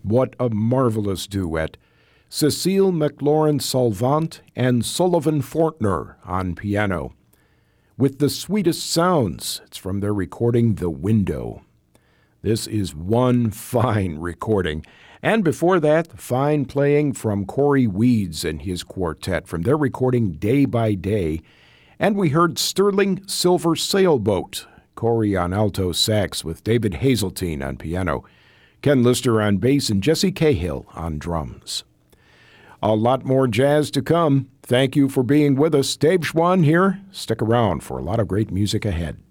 What a marvelous duet. Cecile McLaurin-Salvant and Sullivan Fortner on piano. With the Sweetest Sounds, it's from their recording The Window. This is one fine recording. And before that, fine playing from Corey Weeds and his quartet from their recording Day by Day. And we heard Sterling Silver Sailboat, Corey on alto sax with David Hazeltine on piano, Ken Lister on bass, and Jesse Cahill on drums. A lot more jazz to come. Thank you for being with us. Dave Schwann here. Stick around for a lot of great music ahead.